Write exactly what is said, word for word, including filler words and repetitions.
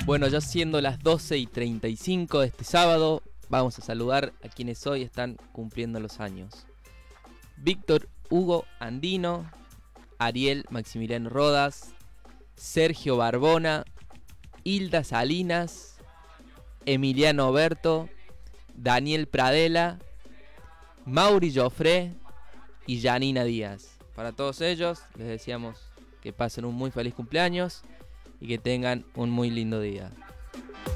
Bueno, ya siendo las doce y treinta y cinco de este sábado, vamos a saludar a quienes hoy están cumpliendo los años. Víctor Hugo Andino, Ariel Maximiliano Rodas, Sergio Barbona, Hilda Salinas, Emiliano Oberto, Daniel Pradela, Mauri Joffre y Janina Díaz. Para todos ellos les deseamos que pasen un muy feliz cumpleaños y que tengan un muy lindo día.